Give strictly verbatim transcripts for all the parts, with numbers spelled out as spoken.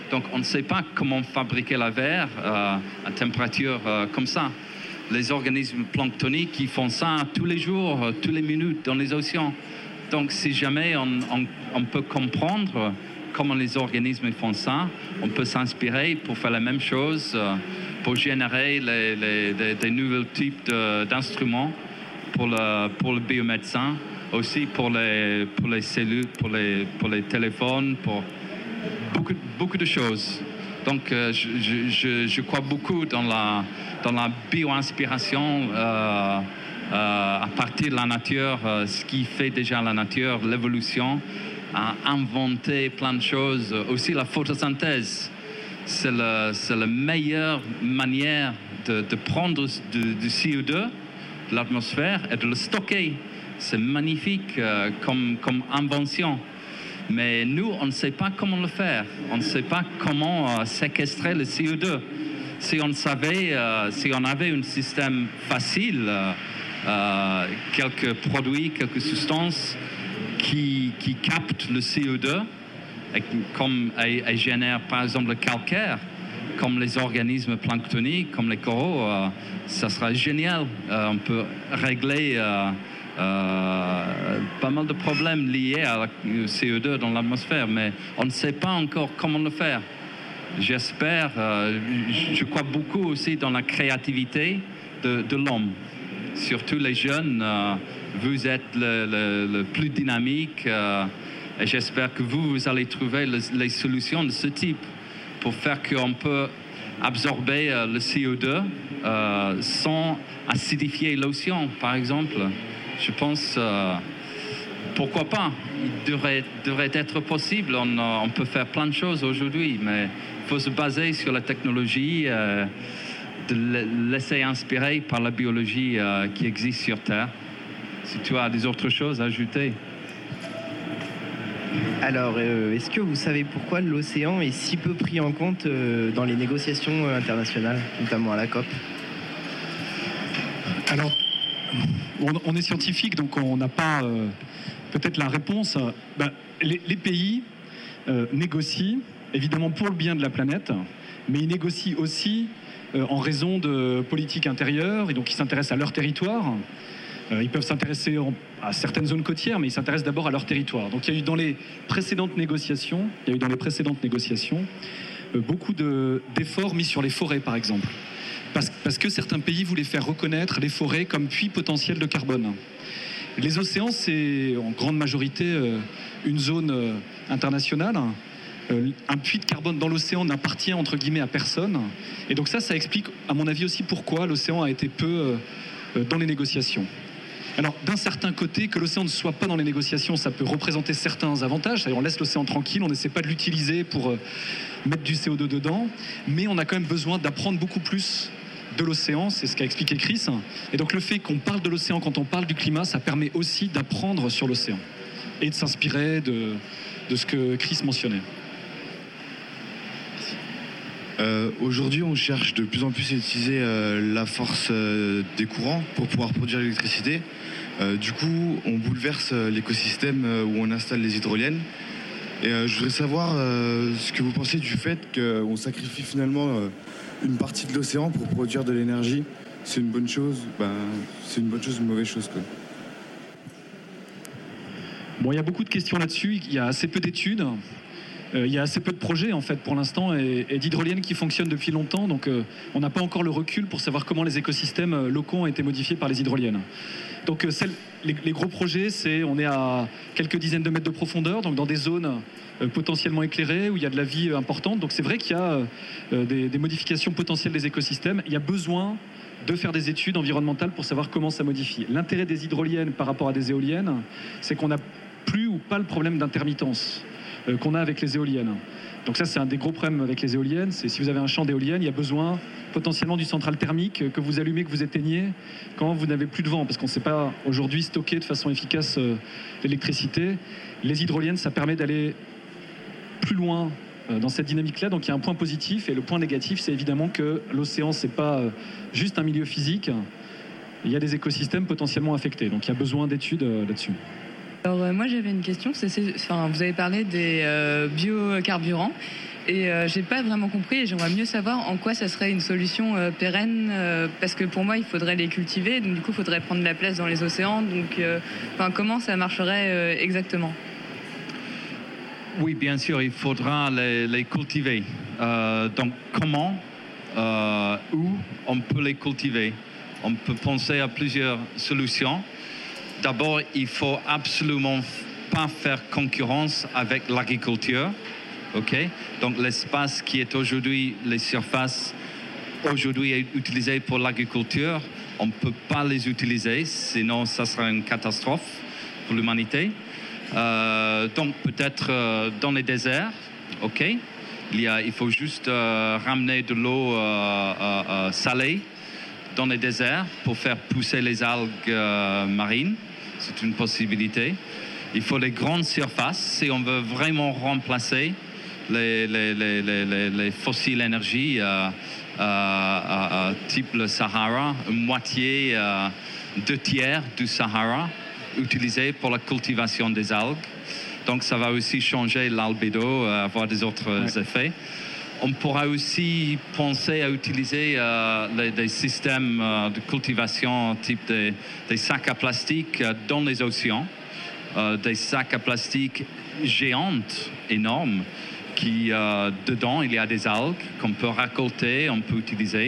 Donc on ne sait pas comment fabriquer la verre euh, à température euh, comme ça. Les organismes planctoniques, ils font ça tous les jours, euh, toutes les minutes dans les océans. Donc si jamais on, on, on peut comprendre comment les organismes font ça, on peut s'inspirer pour faire la même chose, euh, pour générer les, les, des, des nouveaux types de, d'instruments pour le, pour le biomédecin, aussi pour les, pour les cellules, pour les, pour les téléphones, pour beaucoup, beaucoup de choses. Donc euh, je, je, je crois beaucoup dans la, dans la bio-inspiration euh, euh, à partir de la nature, euh, ce qui fait déjà la nature, l'évolution, à inventer plein de choses. Aussi la photosynthèse, c'est, le, c'est la meilleure manière de, de prendre du, du C O deux de l'atmosphère et de le stocker. C'est magnifique euh, comme, comme invention. Mais nous, on ne sait pas comment le faire. On ne sait pas comment euh, séquestrer le C O deux. Si on savait, euh, si on avait un système facile, euh, euh, quelques produits, quelques substances qui, qui captent le C O deux et, comme, et, et génèrent par exemple le calcaire, comme les organismes planctoniques, comme les coraux, euh, ça sera génial. Euh, on peut régler euh, euh, pas mal de problèmes liés à la C O deux dans l'atmosphère, mais on ne sait pas encore comment le faire. J'espère, euh, je crois beaucoup aussi dans la créativité de, de l'homme. Surtout les jeunes, euh, vous êtes le, le, le plus dynamique euh, et j'espère que vous, vous allez trouver le, les solutions de ce type pour faire qu'on peut absorber euh, le C O deux euh, sans acidifier l'océan, par exemple. Je pense, euh, pourquoi pas, il devrait, devrait être possible. On, on peut faire plein de choses aujourd'hui, mais il faut se baser sur la technologie, euh, de laisser inspirer par la biologie euh, qui existe sur Terre. Si tu as des autres choses à ajouter. Alors, euh, est-ce que vous savez pourquoi l'océan est si peu pris en compte euh, dans les négociations internationales, notamment à la COP ? Alors, on, on est scientifique, donc on n'a pas euh, peut-être la réponse. Ben, les, les pays euh, négocient, évidemment pour le bien de la planète, mais ils négocient aussi euh, en raison de politiques intérieures, et donc ils s'intéressent à leur territoire. Euh, ils peuvent s'intéresser en, à certaines zones côtières, mais ils s'intéressent d'abord à leur territoire. Donc il y a eu dans les précédentes négociations, il y a eu dans les précédentes négociations euh, beaucoup de, d'efforts mis sur les forêts, par exemple. Parce, parce que certains pays voulaient faire reconnaître les forêts comme puits potentiels de carbone. Les océans, c'est en grande majorité euh, une zone euh, internationale. Euh, un puits de carbone dans l'océan n'appartient entre guillemets à personne. Et donc ça, ça explique, à mon avis aussi, pourquoi l'océan a été peu euh, dans les négociations. Alors, d'un certain côté, que l'océan ne soit pas dans les négociations, ça peut représenter certains avantages. C'est-à-dire, on laisse l'océan tranquille, on n'essaie pas de l'utiliser pour euh, mettre du C O deux dedans. Mais on a quand même besoin d'apprendre beaucoup plus de l'océan, c'est ce qu'a expliqué Chris. Et donc, le fait qu'on parle de l'océan quand on parle du climat, ça permet aussi d'apprendre sur l'océan et de s'inspirer de, de ce que Chris mentionnait. Euh, aujourd'hui, on cherche de plus en plus à utiliser euh, la force euh, des courants pour pouvoir produire l'électricité. Euh, du coup, on bouleverse euh, l'écosystème euh, où on installe les hydroliennes. Et euh, je voudrais savoir euh, ce que vous pensez du fait qu'on sacrifie finalement euh, une partie de l'océan pour produire de l'énergie. C'est une bonne chose, ben, c'est une bonne chose ou une mauvaise chose, quoi. Bon, il y a beaucoup de questions là-dessus, il y a assez peu d'études. Euh, il y a assez peu de projets en fait pour l'instant et, et d'hydroliennes qui fonctionnent depuis longtemps, donc euh, on n'a pas encore le recul pour savoir comment les écosystèmes euh, locaux ont été modifiés par les hydroliennes. Donc euh, celles, les, les gros projets, c'est on est à quelques dizaines de mètres de profondeur, donc dans des zones euh, potentiellement éclairées où il y a de la vie euh, importante. Donc c'est vrai qu'il y a euh, des, des modifications potentielles des écosystèmes. Il y a besoin de faire des études environnementales pour savoir comment ça modifie. L'intérêt des hydroliennes par rapport à des éoliennes, c'est qu'on n'a plus ou pas le problème d'intermittence euh, qu'on a avec les éoliennes. Donc ça, c'est un des gros problèmes avec les éoliennes, c'est si vous avez un champ d'éoliennes, il y a besoin potentiellement d'une centrale thermique que vous allumez, que vous éteignez quand vous n'avez plus de vent, parce qu'on ne sait pas aujourd'hui stocker de façon efficace euh, l'électricité. Les hydroliennes, ça permet d'aller plus loin euh, dans cette dynamique-là, donc il y a un point positif, et le point négatif, c'est évidemment que l'océan, c'est pas euh, juste un milieu physique, il y a des écosystèmes potentiellement affectés, donc il y a besoin d'études euh, là-dessus. Alors euh, moi j'avais une question, c'est, c'est, enfin, vous avez parlé des euh, biocarburants Et euh, j'ai pas vraiment compris et j'aimerais mieux savoir en quoi ça serait une solution euh, pérenne euh, parce que pour moi il faudrait les cultiver, donc du coup il faudrait prendre de la place dans les océans, donc euh, enfin, comment ça marcherait euh, exactement? Oui, bien sûr, il faudra les, les cultiver. Euh, donc comment, euh, où on peut les cultiver? On peut penser à plusieurs solutions. D'abord, il faut absolument pas faire concurrence avec l'agriculture. Okay? Donc l'espace qui est aujourd'hui, les surfaces aujourd'hui utilisées pour l'agriculture, on ne peut pas les utiliser, sinon ça sera une catastrophe pour l'humanité. Euh, donc peut-être euh, dans les déserts, ok. Il, y a, il faut juste euh, ramener de l'eau euh, euh, euh, salée dans les déserts pour faire pousser les algues euh, marines. C'est une possibilité. Il faut des grandes surfaces si on veut vraiment remplacer Les, les, les, les, les fossiles énergie euh, euh, euh, type le Sahara, une moitié, euh, deux tiers du Sahara utilisé pour la cultivation des algues. Donc ça va aussi changer l'albédo, euh, avoir des autres ouais. effets. On pourra aussi penser à utiliser euh, les, des systèmes euh, de cultivation type des, des sacs à plastique euh, dans les océans, euh, des sacs à plastique géantes, énormes, qui, euh, dedans, il y a des algues qu'on peut récolter, on peut utiliser.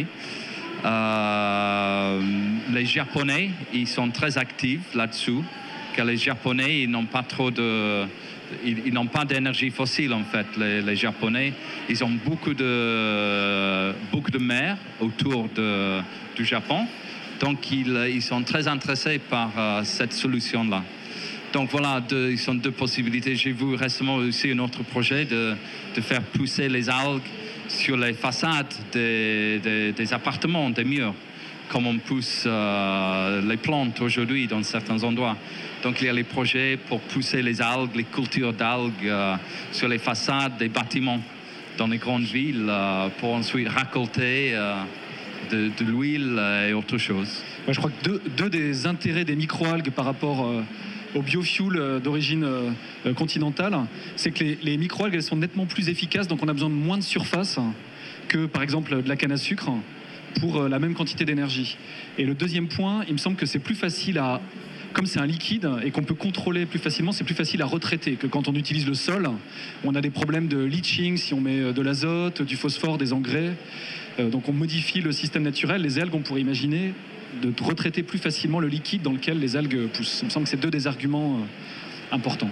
Euh, les Japonais, ils sont très actifs là-dessus, car les Japonais, ils n'ont pas trop de... Ils, ils n'ont pas d'énergie fossile, en fait, les, les Japonais. Ils ont beaucoup de, beaucoup de mer autour de, du Japon, donc ils, ils sont très intéressés par euh, cette solution-là. Donc voilà, deux, ils sont deux possibilités. J'ai vu récemment aussi un autre projet de, de faire pousser les algues sur les façades des, des, des appartements, des murs, comme on pousse euh, les plantes aujourd'hui dans certains endroits. Donc il y a les projets pour pousser les algues, les cultures d'algues euh, sur les façades des bâtiments dans les grandes villes euh, pour ensuite récolter euh, de, de l'huile et autre chose. Ouais, je crois que deux, deux des intérêts des microalgues par rapport... Euh... au biofuel d'origine continentale, c'est que les, les microalgues elles sont nettement plus efficaces, donc on a besoin de moins de surface que par exemple de la canne à sucre pour la même quantité d'énergie. Et le deuxième point, il me semble que c'est plus facile à, comme c'est un liquide et qu'on peut contrôler plus facilement, c'est plus facile à retraiter que quand on utilise le sol. On a des problèmes de leaching si on met de l'azote, du phosphore, des engrais. Donc on modifie le système naturel. Les algues, on pourrait imaginer de retraiter plus facilement le liquide dans lequel les algues poussent. Il me semble que c'est deux des arguments euh, importants.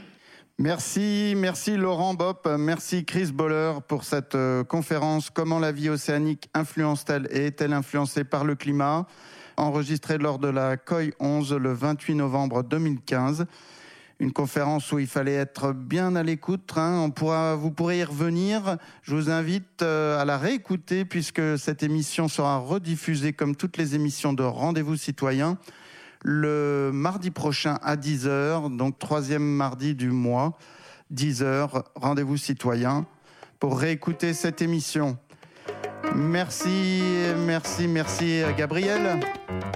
Merci, merci Laurent Bopp, merci Chris Boller pour cette euh, conférence « Comment la vie océanique influence-t-elle et est-elle influencée par le climat ?» enregistrée lors de la C O I onze le vingt-huit novembre deux mille quinze. Une conférence où il fallait être bien à l'écoute. Hein. On pourra, vous pourrez y revenir. Je vous invite à la réécouter puisque cette émission sera rediffusée comme toutes les émissions de Rendez-vous Citoyen le mardi prochain à dix heures, donc troisième mardi du mois, dix heures, Rendez-vous Citoyen, pour réécouter cette émission. Merci, merci, merci Gabriel.